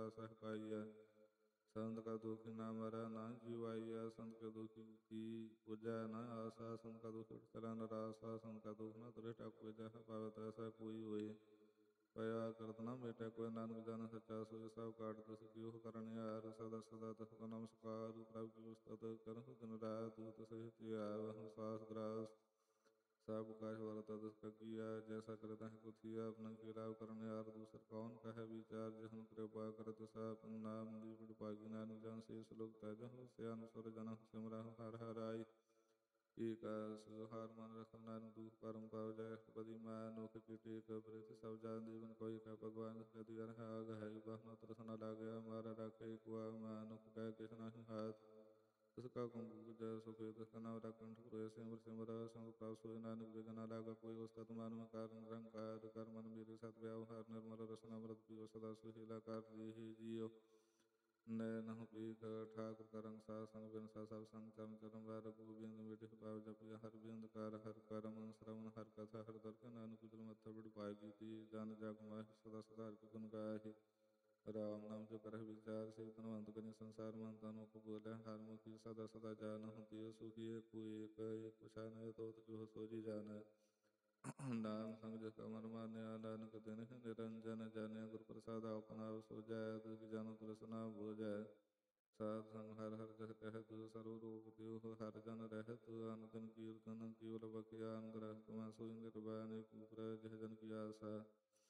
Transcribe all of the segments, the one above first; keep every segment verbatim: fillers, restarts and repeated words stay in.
ਸਦਾ ਸਹਿ ਪਾਈਐ। ਸੰਤ ਕਾ ਦੁਖਿ ਨਾ ਮਰੈ ਨਾ ਜੀਵਾਈਐ। ਸੰਤ ਕੇ ਦੁਖੀ ਕੀ ਪੁਜੈ ਨਾ ਆਸਾ। ਸੰਤ ਕਾ ਦੁਖ ਚਲੈ ਨ ਰਾਸਾ। ਸੰਤ ਕਾ ਦੁਖ ਨ ਦ੍ਰਿਸ਼ਟਾ ਕੋਈ ਜਹ ਪਾਵੈ ਤੈਸਾ ਕੋਈ ਹੋਏ। ਪਿਆ ਕਰਤ ਨਾ ਮੇਟੈ ਕੋਈ ਨਾਨਕ ਜਨ ਸੱਚਾ ਸੋਇ। ਸਭ ਕਾਟ ਤਿਸ ਕੀ ਉਹ ਕਰਨਿਹਾਰ। ਸਦਾ ਸਦਾ ਤਿਸ ਕਾ ਨਮਸਕਾਰ। ਪ੍ਰਭ ਕੀ ਉਸਤਤ ਕਰਹੁ ਦਿਨ ਰਾਤ। ਤਿਸ ਹਿਤ ਆਵਹੁ ਸਾਸ ਗ੍ਰਾਸ। ਸਭ ਕਾਜ ਵਰਤਿ ਤਿਸ ਕਾ ਕੀਆ। ਜੈਸਾ ਕਰੇ ਤਹਿ ਕੋ ਥੀਆ। ਆਪਨਾ ਕੀ ਲਾਭ ਕਰਨਿਹਾਰ। ਦੂਸਰ ਕੌਣ ਕਹੈ ਵਿਚਾਰ। ਜਿਸਨੂੰ ਕਿਰਪਾ ਕਰਤ ਸਭ ਨਾਮ ਲੀਵਡ ਭਾਗੀ। ਨਾਨਕ ਜਨ ਸੇ ਸਲੋਕ ਤਜਹੁ। ਸਿਆਨ ਸੁਰ ਜਨਹੁ ਸਿਮਰਹੁ ਹਰਿ ਹਰਿ। ਏਕ ਹਾਰ ਮਨ ਰਖਿ ਨਾਨਕ ਦੁਖ ਭਰਮ ਪਾਵ। ਜੈ ਪਦੀ ਮਾਨੁਖ ਕੀ ਟੇਕ ਬ੍ਰਿਥ ਸਭ ਜਾਨ ਦੇਵਨ ਕੋਈ ਕੈ ਭਗਵਾਨ। ਜਦਿ ਅਰ ਆਗ ਹੈ ਬਹੁ ਤਰਸ ਨ ਲਾਗਿਆ। ਮਾਰਾ ਰਾਖੇ ਏਕ ਵਾ ਮਾਨੁਖ ਕੈ ਕਿਛ ਨਾਹੀ ਹਾਥ। ਤਿਸ ਕਾ ਕੰਬੂਜੈ ਸੁਖੇ ਤਿਸ ਕਾ ਨਾਮ ਰਖੰਠ ਪੁਰੈ। ਸਿਮਰ ਸਿਮਰ ਸੰਗ ਪ੍ਰਭ ਸੋਇ। ਨਾਨਕ ਬਿਘ ਨ ਲਾਗੈ ਕੋਈ। ਉਸਤਤ ਮਨ ਕਾਰਨ ਨਿਰੰਕਾਰ। ਕਰ ਮਨ ਮੇਰੇ ਸਤ ਵਿਆਵਹਾਰ। ਨਿਰਮਲ ਰਸਨ ਅੰਮ੍ਰਿਤ ਪੀਓ ਸਦਾ ਸੁਹੇਲਾ। ਕਰ ਦੇਹਿ ਜੀਉ ਨੈਣਹੁ ਪੇਖ। ਠਾਕੁਰ ਕਾ ਰੰਗ ਸਾਧ ਸੰਗ ਬਿਨਸਾ ਸਭ ਸੰਗ। ਚਰਨ ਚਰਨ ਬਾਰ ਗੋਬਿੰਦ ਮਿਟਿ ਪਾਵ ਜਪਿ ਹਰਿ ਬਿੰਦ। ਕਰ ਹਰਿ ਕਰਮ ਸਰਵਣ ਹਰਿ ਕਥਾ ਹਰਿ ਦਰਸ਼ਨ। ਨਾਨਕ ਉਜਲ ਮਥਾ ਵਡ ਭਾਗੀ। ਤੀ ਜਨ ਜਗ ਮਾਹਿ ਸਦਾ ਸਦਾ ਹਰਿ ਗੁਣ ਗਾਹਿ। ਰਾਮ ਨਾਮ ਜੋ ਕਰਹਿ ਵਿਚਾਰ। ਸੇ ਧਨਵੰਤ ਕਰਿ ਸੰਸਾਰ ਮਨ ਤਨ ਮੁਖ ਬੋਲੇ। ਹਰਿ ਮੁਖੀ ਸਦਾ ਸਦਾ ਜਾਨਹੁ। ਤਿਯ ਸੁਖੀ ਏਕੋ ਏਕ। ਏਕ ਪਛਾਨਹਿ ਤੋਤ ਕਿਉ ਸੋਝੀ ਜਾਣੈ। ਨਾਮ ਸੰਗ ਜਿਸ ਕਾ ਮਨ ਮਾਨਿਆ। ਨਾਨਕ ਦਿਨਹਿ ਨਿਰੰਜਨ ਜਾਣਿਆ। ਗੁਰ ਪ੍ਰਸਾਦਿ ਆਪਨ ਆਪ ਸੁਝੈ। ਦੁਖ ਜਨ ਤ੍ਰਿਸ ਨ ਬੂਝੈ। ਸਾਧ ਸੰਗ ਹਰਿ ਹਰਿ ਜਸ ਕਹਿਤ। ਸਰਬ ਰੋਗ ਤਿਉ ਹਰਿ ਜਨ ਰਹਿਤ। ਅਨ ਦਿਨ ਕੀਰਤਨ ਕੇਵਲ ਬਖਿਆਨ। ਗ੍ਰਸਤ ਮੈਂ ਸੋਈ ਨਿਰਭੈ। ਅਨੇਕ ਉਪਰੈ ਜਿਹ ਜਨ ਕੀ ਆਸਾ।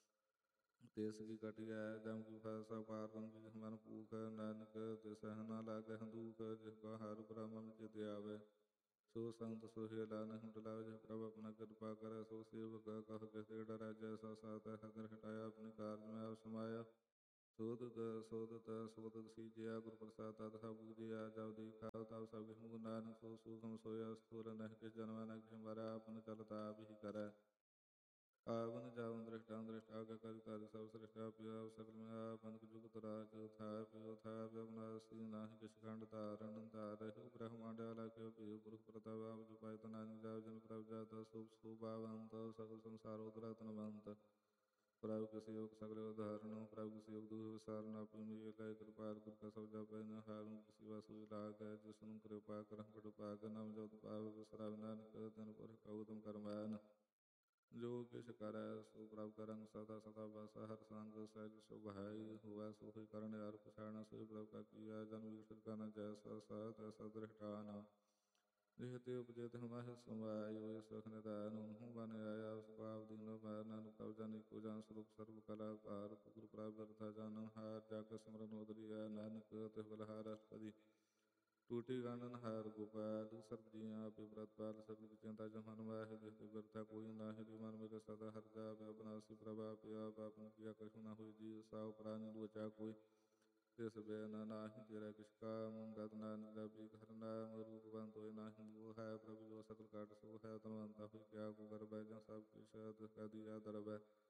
ਤਿਸ ਕੀ ਕਟਿਐ ਜਮ ਕੀ ਫਾਸਾ। ਪਾਰ ਬ੍ਰਹਮ ਜਿਸ ਮਨ ਭੂਖ। ਨਾਨਕ ਤਿਸਹਿ ਨ ਲਾਗਹਿ ਦੁਖ। ਜਿਸ ਕਾ ਹਰਿ ਬ੍ਰਹਮੁ ਚਿਤਿ ਆਵੈ। ਸੋ ਸੰਤ ਸੁਹੇਲਾ ਨਹਿ ਡੁਲਾਵੈ। ਜਿਹ ਪ੍ਰਭ ਆਪਣਾ ਕਿਰਪਾ ਕਰੈ। ਸੋ ਸੇਵਕ ਕਹੁ ਕਿਸ ਤੇ ਡਰੈ। ਜੈਸਾ ਸਾਧੈ ਹਰਿ ਹਟਾਇਆ। ਆਪਣੀ ਕਾਰਜ ਮੈਂ ਆਪ ਸਮਾਇਆ। ਸੋਧਤ ਸੋਧਤ ਸੋਧਤ ਸੀਜਿਆ। ਗੁਰ ਪ੍ਰਸਾਦਿ ਤਤ ਸਭ ਬੂਝਿਆ। ਜਬ ਦੇਖਾ ਤਬ ਸਭ ਕਿਛ ਮੁਖ। ਨਾਨਕ ਸੋ ਸੂਖਮ ਸੋਇਆ। ਸਥੂਲ ਨਹਿ ਕਿਛ ਜਨਮੈ ਨ ਕਿਛ ਮਰੈ। ਆਪਨ ਚਲਤ ਆਪ ਹੀ ਕਰੈ। ਆਵਨ ਜਾਵਨ ਦ੍ਰਿਸ਼ਟਾਂ ਦ੍ਰਿਸ਼ਟ ਆਗੈ ਕਰਿ ਧਰਿ ਸਭ ਸ੍ਰਿਸ਼ਟ। ਆਪਿ ਆਪ ਸਕਲ ਮੈਂ ਆਪ ਅਨਕ ਜੁਗਤ ਰਾਜ। ਥਾਪਿ ਥਾਪਿ ਅਬਿਨਾਸੀ ਨਾਹਿ ਕਿਛ ਖੰਡ ਧਾਰਨ। ਧਾਰਹਿ ਬ੍ਰਹਮੰਡ ਆਲਾਖਿ ਭੇਦ ਪੁਰਖ ਪ੍ਰਤਾਪ। ਆਪ ਜਪਾਇ ਨਾਨਕ ਜਾਪ ਜਨ ਪ੍ਰਭ ਜਾਤਾ। ਸੋਭ ਸੋਭ ਭਾਵੰਤ ਸਗਲ ਸੰਸਾਰ ਉਦਰਾ ਤਨਵੰਤ। ਪ੍ਰਭ ਕੇ ਸੇਵਕ ਸਗਲ ਉਧਾਰਨ। ਪ੍ਰਭ ਕੇ ਸੇਵਕ ਦੁਖ ਵਿਸਾਰਨ। ਆਪੇ ਮੇਲਿ ਕਿਰਪਾਲ ਗੁਰ ਕਾ ਸਭ ਜਪੈ ਨ ਹਾਰਨ। ਕਿਸੀ ਵਾ ਸੋਈ ਲਾਗੈ। ਜਿਸਨੂੰ ਕਿਰਪਾ ਕਰਹੁ ਬੜ ਭਾਗੈ। ਨਾਮ ਜਪਤ ਪਾਵੈ ਬਿਸਰਾਵੈ। ਨਾਨਕ ਤਿਨ ਪੁਰਖ ਉਤਮ ਕਰਮੈਨ। ਜੋ ਕਿਛ ਕਰੈ ਸੋ ਪ੍ਰਭ ਕਾ ਰੰਗ। ਸਦਾ ਸਦਾ ਬਸੈ ਹਰਿ ਸੰਗ। ਸਹਿਜ ਸੁਭਾਈ ਹੋਵੈ ਸੋਈ ਕਰਨਿਹਾਰ। ਪਛਾਣੈ ਸੋਈ ਪ੍ਰਭ ਕਾ ਕੀਆ। ਜਨ ਵਿਗਸਟ ਕਨ ਜੈਸਾ ਸਾ ਤੈਸਾ ਦ੍ਰਿਸ਼ਟਾਨ। ਜਿਹ ਤੇ ਉਪਜੇ ਤਿਹ ਮਾਹਿ ਸਮਾਇ। ਹੋਇ ਸੁਖ ਨਿਧਾਨ। ਓਨਹੁ ਬਨਿ ਆਇਆ ਸਭ ਆਪ ਦੀਨੋ ਭਾਰ। ਨਾਨਕ ਪ੍ਰਭ ਜਨ ਏਕੋ ਜਨ ਸਰੂਪ ਸਰਬ ਕਲਾ ਭਾਰ। ਗੁਰ ਪ੍ਰਭ ਬਿਰਥਾ ਜਨ ਹਾਰ। ਜਗ ਸਿਮਰਨ ਉਦਰਿਐ। ਨਾਨਕ ਤਿਹ ਬਲਿਹਾਰ ਅਸ਼ਟਪਦੀ। ਟੂਟੀ ਗੰਢਨ ਹਾਰ ਗੋਪਾਲ। ਸਰਬ ਜੀਆਂ ਆਪੇ ਪ੍ਰਤਪਾਲ। ਸਗਲ ਕੀ ਚਿੰਤਾ ਜਮ ਮਨ ਮਾਹਿ। ਜਿਹ ਤੇ ਬਿਰਥਾ ਕੋਈ ਨਾਹਿ। ਜੇ ਮਨ ਮੇਰੇ ਸਦਾ ਹਰਿ ਜਾਪੈ। ਅਬਿਨਾਸੀ ਪ੍ਰਭ ਆਪੇ ਆਪ। ਆਪਨ ਕੀਆ ਕਛੁ ਨ ਹੋਇ ਜੀਉ। ਸਾਹੁ ਪ੍ਰਾਣੀ ਲੋਚਾ ਕੋਈ। ਤਿਸ ਬਿਨ ਨਾਹਿ ਤੇਰਾ ਕਿਛ ਕਾਮ। ਗਤ ਨਾਨਕ ਜਪਿ ਏਕ ਹਰਿ ਨਾਮ। ਰੂਪਵੰਤ ਹੋਇ ਨਾਹਿ ਮੋਹ ਹੈ। ਪ੍ਰਭ ਜੋ ਸਕਲ ਘਟ ਸੋ ਹੈ। ਧਨਵੰਤਾ ਹੋਇ ਕਿਆ ਕੋ ਗਰਬੈ। ਜਾਂ ਸਭ ਕਿਛ ਤਿਸ ਕਾ ਦੀਆ ਦਰਬੈ।